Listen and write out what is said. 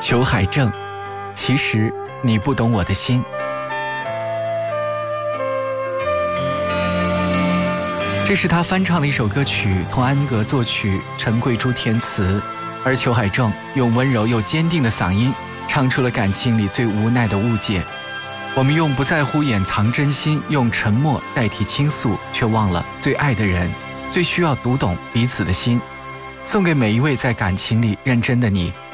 裘海正，其实你不懂我的心。这是他翻唱的一首歌曲，童安格作曲，陈桂珠填词，而裘海正用温柔又坚定的嗓音唱出了感情里最无奈的误解。我们用不在乎掩藏真心，用沉默代替倾诉，却忘了最爱的人最需要读懂彼此的心。送给每一位在感情里认真的你，